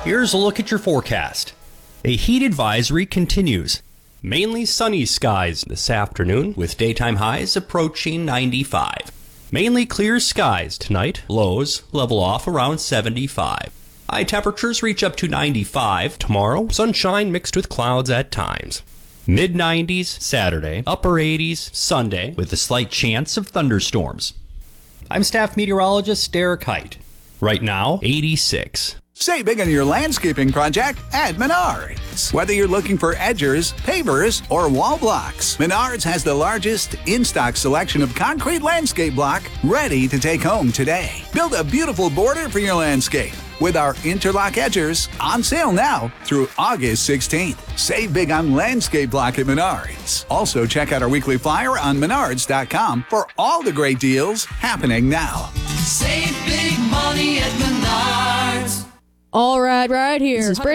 Here's a look at your forecast. A heat advisory continues. Mainly sunny skies this afternoon with daytime highs approaching 95. Mainly clear skies tonight. Lows level off around 75. High temperatures reach up to 95 tomorrow. Sunshine mixed with clouds at times. Mid-90s Saturday, upper 80s Sunday with a slight chance of thunderstorms. I'm staff meteorologist Derek Height. Right now, 86. Save big on your landscaping project at Menards. Whether you're looking for edgers, pavers, or wall blocks, Menards has the largest in-stock selection of concrete landscape block ready to take home today. Build a beautiful border for your landscape with our interlock edgers on sale now through August 16th. Save big on landscape block at Menards. Also, check out our weekly flyer on menards.com for all the great deals happening now. Save big money at Menards. All right, right here.